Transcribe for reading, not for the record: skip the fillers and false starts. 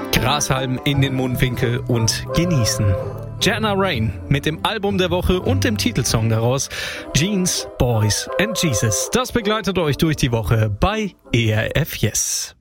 Grashalm in den Mundwinkel und genießen. Jana Rain mit dem Album der Woche und dem Titelsong daraus, Jeans, Boys and Jesus. Das begleitet euch durch die Woche bei ERF Yes.